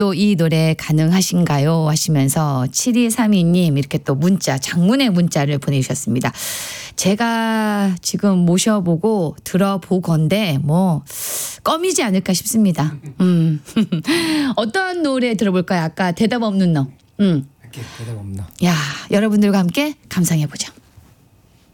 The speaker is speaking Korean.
또 이 노래 가능하신가요? 하시면서 7232님 이렇게 또 문자, 장문의 문자를 보내주셨습니다. 제가 지금 모셔보고 들어보건데 뭐 껌이지 않을까 싶습니다. 어떤 노래 들어볼까요? 아까 대답 없는 너. 이렇게 대답 없나? 야, 여러분들과 함께 감상해보죠.